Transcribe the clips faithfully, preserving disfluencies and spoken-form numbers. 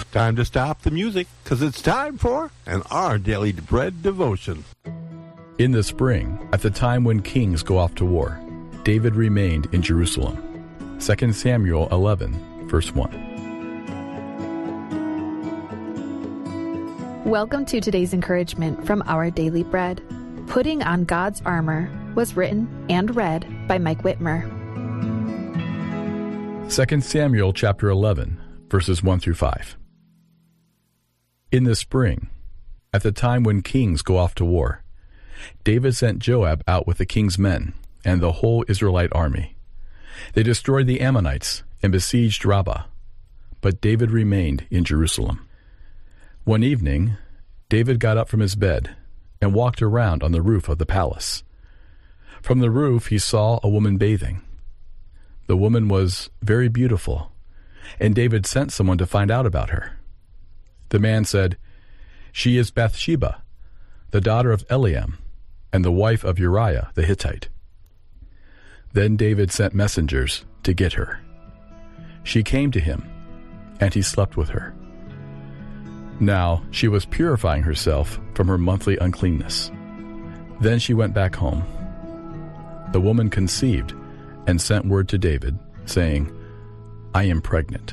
Time to stop the music, because it's time for an Our Daily Bread devotion. In the spring, at the time when kings go off to war, David remained in Jerusalem. Second Samuel eleven, verse one. Welcome to today's encouragement from Our Daily Bread. Putting on God's Armor was written and read by Mike Whitmer. Second Samuel chapter eleven, verses one through five. In the spring, at the time when kings go off to war, David sent Joab out with the king's men and the whole Israelite army. They destroyed the Ammonites and besieged Rabbah, but David remained in Jerusalem. One evening, David got up from his bed and walked around on the roof of the palace. From the roof he saw a woman bathing. The woman was very beautiful, and David sent someone to find out about her. The man said, "She is Bathsheba, the daughter of Eliam, and the wife of Uriah the Hittite." Then David sent messengers to get her. She came to him, and he slept with her. Now she was purifying herself from her monthly uncleanness. Then she went back home. The woman conceived and sent word to David, saying, "I am pregnant."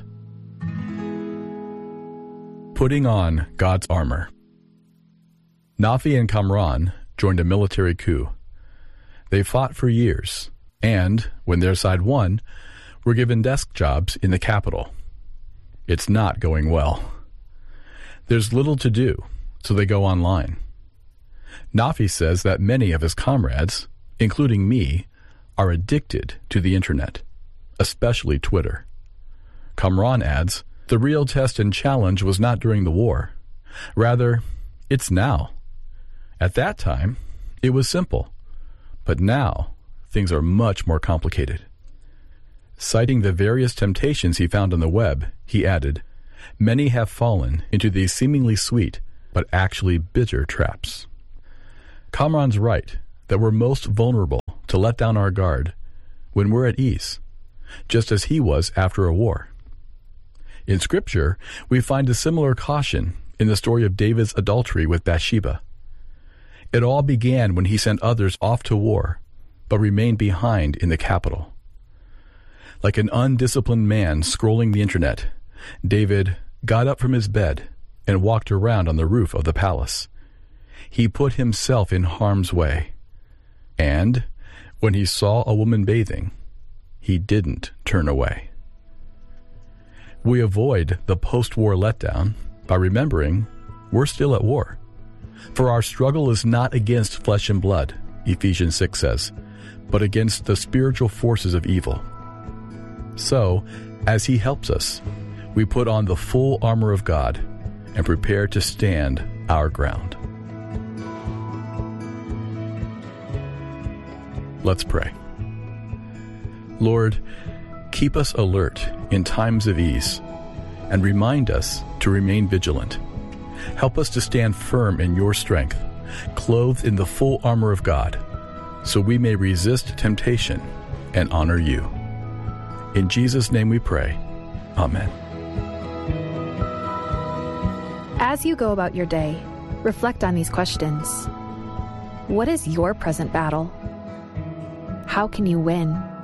Putting on God's Armor. Naphi and Kamran joined a military coup. They fought for years, and, when their side won, were given desk jobs in the capital. It's not going well. There's little to do, so they go online. Naphi says that many of his comrades, including me, are addicted to the internet, especially Twitter. Kamran adds, the real test and challenge was not during the war. Rather, it's now. At that time, it was simple. But now, things are much more complicated. Citing the various temptations he found on the web, he added, "Many have fallen into these seemingly sweet, but actually bitter traps." Kamran's right that we're most vulnerable to let down our guard when we're at ease, just as he was after a war. In Scripture, we find a similar caution in the story of David's adultery with Bathsheba. It all began when he sent others off to war, but remained behind in the capital. Like an undisciplined man scrolling the internet, David got up from his bed and walked around on the roof of the palace. He put himself in harm's way. And when he saw a woman bathing, he didn't turn away. We avoid the post-war letdown by remembering we're still at war. For our struggle is not against flesh and blood, Ephesians six says, but against the spiritual forces of evil. So, as he helps us, we put on the full armor of God and prepare to stand our ground. Let's pray. Lord, keep us alert in times of ease and remind us to remain vigilant. Help us to stand firm in your strength, clothed in the full armor of God, so we may resist temptation and honor you. In Jesus' name we pray. Amen. As you go about your day, reflect on these questions. What is your present battle? How can you win?